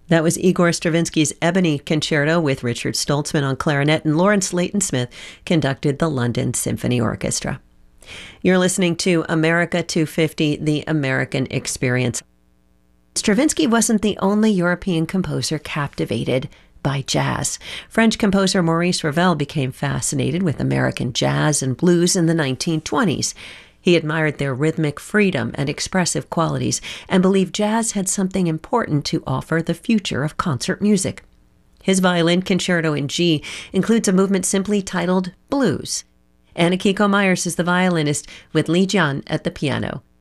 That was Igor Stravinsky's Ebony Concerto with Richard Stoltzman on clarinet, and Lawrence Leighton Smith conducted the London Symphony Orchestra. You're listening to America 250, The American Experience. Stravinsky wasn't the only European composer captivated by jazz. French composer Maurice Ravel became fascinated with American jazz and blues in the 1920s. He admired their rhythmic freedom and expressive qualities and believed jazz had something important to offer the future of concert music. His violin concerto in G includes a movement simply titled Blues. Anna Kiko Myers is the violinist with Lee Jun at the piano.